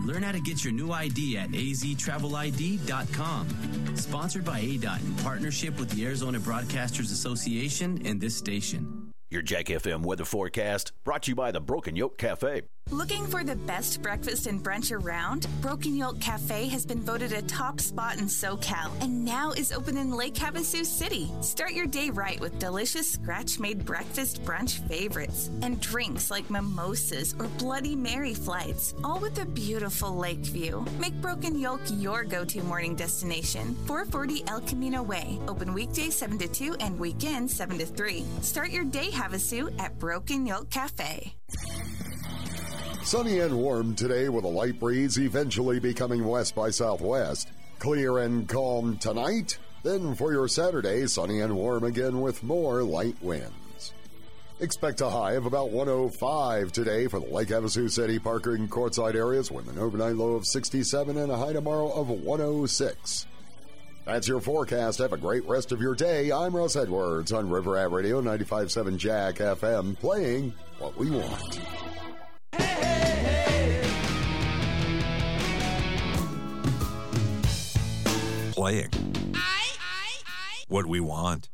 Learn how to get your new ID at aztravelid.com. Sponsored by ADOT in partnership with the Arizona Broadcasters Association and this station. Your Jack FM weather forecast brought to you by the Broken Yoke Cafe. Looking for the best breakfast and brunch around? Broken Yoke Cafe has been voted a top spot in SoCal and now is open in Lake Havasu City. Start your day right with delicious scratch-made breakfast brunch favorites and drinks like mimosas or Bloody Mary flights, all with a beautiful lake view. Make Broken Yoke your go-to morning destination. 440 El Camino Way. Open weekdays 7 to 2 and weekends 7 to 3. Start your day, Havasu, at Broken Yoke Cafe. Sunny and warm today with a light breeze eventually becoming west by southwest. Clear and calm tonight. Then for your Saturday, sunny and warm again with more light winds. Expect a high of about 105 today for the Lake Havasu City, Parker, and Quartzsite areas with an overnight low of 67 and a high tomorrow of 106. That's your forecast. Have a great rest of your day. I'm Russ Edwards on River Rat Radio 95.7 Jack FM, playing what we want. Playing what we want.